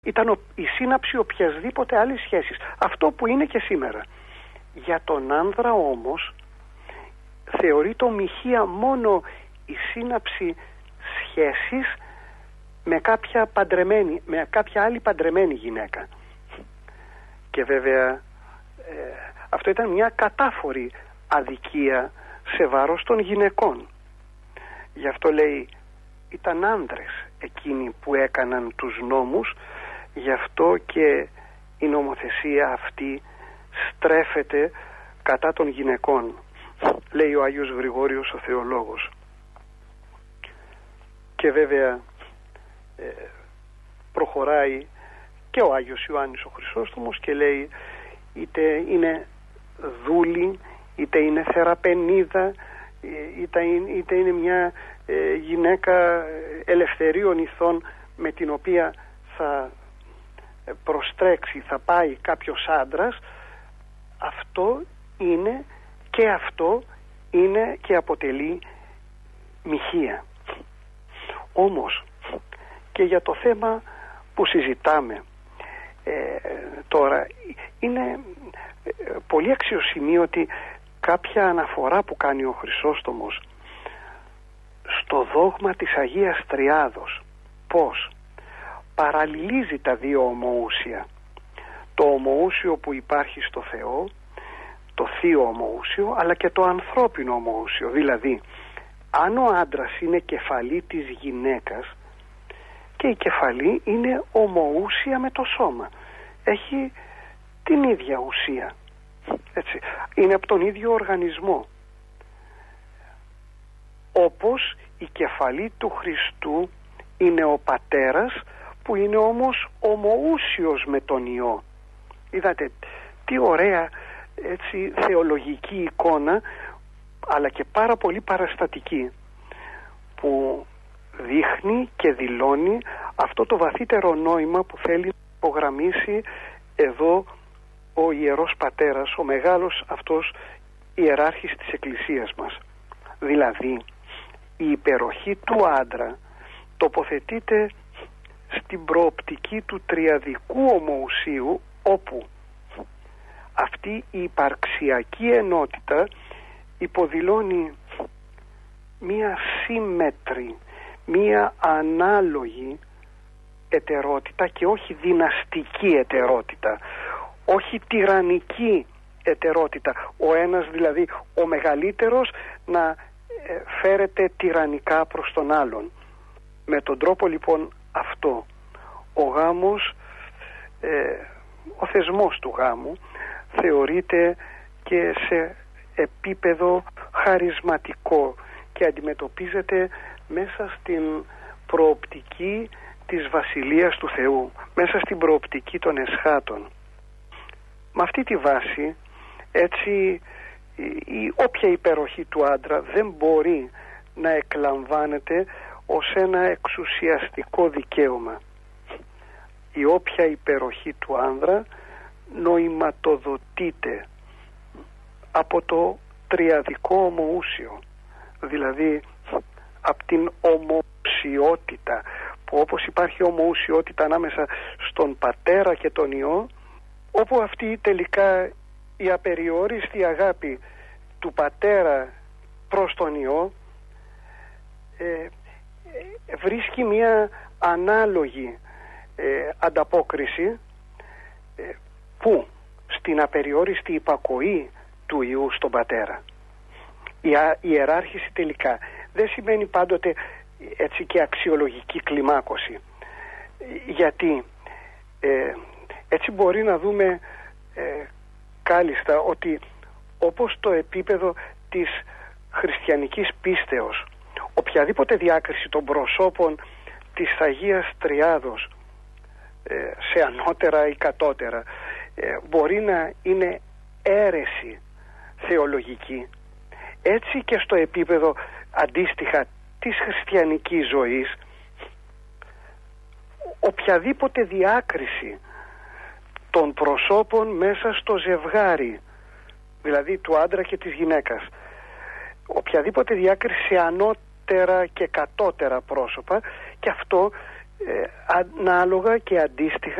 Ήταν η σύναψη οποιασδήποτε άλλης σχέσης. Αυτό που είναι και σήμερα. Για τον άνδρα όμως θεωρείται ομοιχεία μόνο η σύναψη σχέσης με κάποια άλλη παντρεμένη γυναίκα. Και βέβαια αυτό ήταν μια κατάφορη αδικία σε βάρος των γυναικών. Γι' αυτό λέει ήταν άνδρες εκείνοι που έκαναν τους νόμους, γι' αυτό και η νομοθεσία αυτή στρέφεται κατά των γυναικών, λέει ο Άγιος Γρηγόριος ο Θεολόγος. Και βέβαια προχωράει και ο Άγιος Ιωάννης ο Χρυσόστομος και λέει είτε είναι δούλη, είτε είναι θεραπενίδα, είτε είναι μια γυναίκα ελευθερίων ηθών με την οποία θα προστρέξει, θα πάει κάποιος άντρας, αυτό είναι και αποτελεί μοιχεία. Όμως και για το θέμα που συζητάμε τώρα είναι πολύ αξιοσημείωτη κάποια αναφορά που κάνει ο Χρυσόστομος στο δόγμα της Αγίας Τριάδος. Πώς παραλληλίζει τα δύο ομοούσια, το ομοούσιο που υπάρχει στο Θεό, το θείο ομοούσιο, αλλά και το ανθρώπινο ομοούσιο. Δηλαδή αν ο άντρας είναι κεφαλή της γυναίκας, και η κεφαλή είναι ομοούσια με το σώμα, έχει την ίδια ουσία, έτσι. Είναι από τον ίδιο οργανισμό, όπως η κεφαλή του Χριστού είναι ο πατέρας, που είναι όμως ομοούσιος με τον Υιό. Είδατε τι ωραία, έτσι, θεολογική εικόνα, αλλά και πάρα πολύ παραστατική, που δείχνει και δηλώνει αυτό το βαθύτερο νόημα που θέλει να υπογραμμίσει εδώ ο Ιερός Πατέρας, ο μεγάλος αυτός ιεράρχης της Εκκλησίας μας. Δηλαδή η υπεροχή του άντρα τοποθετείται στην προοπτική του τριαδικού ομοουσίου, όπου αυτή η υπαρξιακή ενότητα υποδηλώνει μία σύμμετρη, μία ανάλογη ετερότητα και όχι δυναστική ετερότητα, όχι τυραννική ετερότητα, ο ένας δηλαδή ο μεγαλύτερος να φέρεται τυραννικά προς τον άλλον. Με τον τρόπο λοιπόν αυτό ο γάμος, ο θεσμός του γάμου θεωρείται και σε επίπεδο χαρισματικό και αντιμετωπίζεται μέσα στην προοπτική της Βασιλείας του Θεού, μέσα στην προοπτική των εσχάτων. Με αυτή τη βάση, έτσι, όποια υπεροχή του άντρα δεν μπορεί να εκλαμβάνεται ως ένα εξουσιαστικό δικαίωμα. Η όποια υπεροχή του άνδρα νοηματοδοτείται από το τριαδικό ομοούσιο, δηλαδή από την ομοουσιότητα, που όπως υπάρχει ομοουσιότητα ανάμεσα στον Πατέρα και τον Υιό, όπου αυτή τελικά η απεριόριστη αγάπη του Πατέρα προς τον Υιό βρίσκει μια ανάλογη ανταπόκριση που στην απεριόριστη υπακοή του Υιού στον Πατέρα. Η ιεράρχηση τελικά δεν σημαίνει πάντοτε έτσι και αξιολογική κλιμάκωση, γιατί έτσι μπορεί να δούμε κάλλιστα ότι όπως το επίπεδο της χριστιανικής πίστεως, οποιαδήποτε διάκριση των προσώπων της Αγίας Τριάδος σε ανώτερα ή κατώτερα μπορεί να είναι αίρεση θεολογική, έτσι και στο επίπεδο αντίστοιχα της χριστιανικής ζωής οποιαδήποτε διάκριση των προσώπων μέσα στο ζευγάρι, δηλαδή του άντρα και της γυναίκας, οποιαδήποτε διάκριση σε ανώτερα και κατώτερα πρόσωπα, και αυτό ανάλογα και αντίστοιχα